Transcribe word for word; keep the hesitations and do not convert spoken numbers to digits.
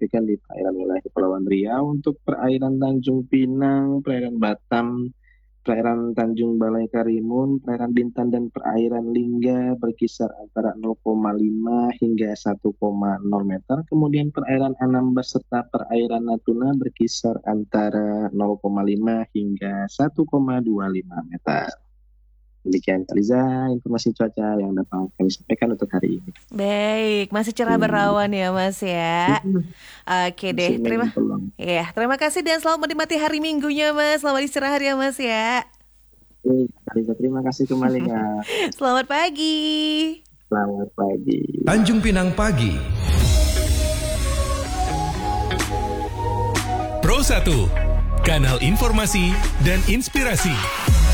signifikan di perairan wilayah Kepulauan Riau. Untuk perairan Tanjung Pinang, perairan Batam, perairan Tanjung Balai Karimun, perairan Bintan dan perairan Lingga berkisar antara nol koma lima hingga satu koma nol meter. Kemudian perairan Anambas serta perairan Natuna berkisar antara nol koma lima hingga satu koma dua lima meter. Demikian Kaliza, informasi cuaca yang dapat kami sampaikan untuk hari ini. Baik, masih cerah Hmm. berawan ya Mas ya. Oke deh, Masih terima belum. ya, terima kasih dan selamat menikmati hari Minggunya Mas. Selamat istirahat ya Mas ya. Oke, Kaliza, terima kasih kembali Kak. Selamat pagi. Selamat pagi. Tanjung Pinang Pagi. Pro satu, kanal informasi dan inspirasi.